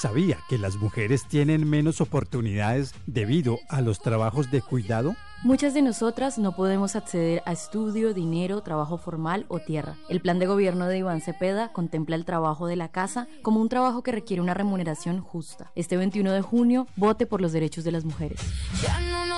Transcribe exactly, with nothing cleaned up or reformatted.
¿Sabía que las mujeres tienen menos oportunidades debido a los trabajos de cuidado? Muchas de nosotras no podemos acceder a estudio, dinero, trabajo formal o tierra. El plan de gobierno de Iván Cepeda contempla el trabajo de la casa como un trabajo que requiere una remuneración justa. Este veintiuno de junio, vote por los derechos de las mujeres.